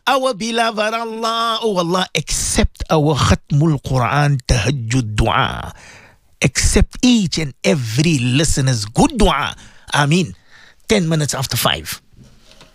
Our beloved Allah, oh Allah, accept our Khatmul Quran Tahajjud dua. Accept each and every listener's good dua. Ameen. 10 minutes after 5.